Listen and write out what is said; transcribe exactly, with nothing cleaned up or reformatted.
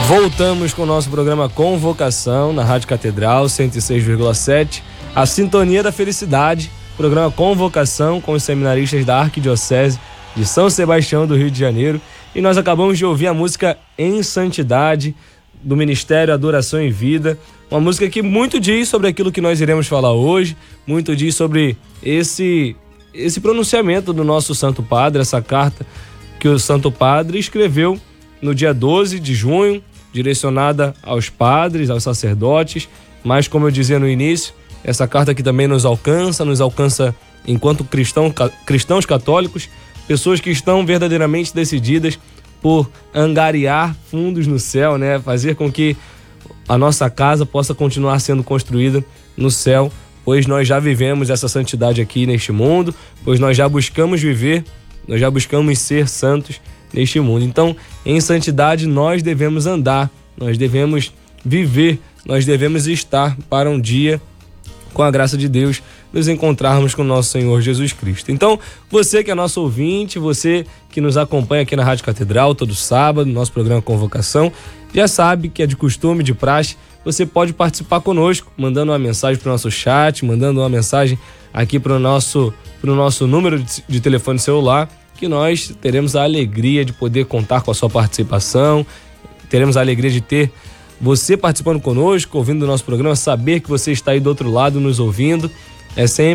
Voltamos com o nosso programa Convocação na Rádio Catedral cento e seis vírgula sete, a Sintonia da Felicidade, programa Convocação com os seminaristas da Arquidiocese de São Sebastião do Rio de Janeiro. E nós acabamos de ouvir a música Em Santidade, do Ministério Adoração em Vida, uma música que muito diz sobre aquilo que nós iremos falar hoje, muito diz sobre esse, esse pronunciamento do nosso Santo Padre, essa carta que o Santo Padre escreveu no dia doze de junho, direcionada aos padres, aos sacerdotes, mas como eu dizia no início, essa carta que também nos alcança, nos alcança enquanto cristão, cristãos católicos, pessoas que estão verdadeiramente decididas por angariar fundos no céu, né? Fazer com que a nossa casa possa continuar sendo construída no céu, pois nós já vivemos essa santidade aqui neste mundo, pois nós já buscamos viver, nós já buscamos ser santos neste mundo. Então, em santidade nós devemos andar, nós devemos viver, nós devemos estar para um dia, com a graça de Deus, nos encontrarmos com o nosso Senhor Jesus Cristo. Então, você que é nosso ouvinte, você que nos acompanha aqui na Rádio Catedral todo sábado, no nosso programa Convocação, já sabe que é de costume, de praxe, você pode participar conosco, mandando uma mensagem para o nosso chat, mandando uma mensagem aqui para o nosso, pro nosso número de, de telefone celular, que nós teremos a alegria de poder contar com a sua participação, teremos a alegria de ter você participando conosco, ouvindo o nosso programa, saber que você está aí do outro lado nos ouvindo. É sempre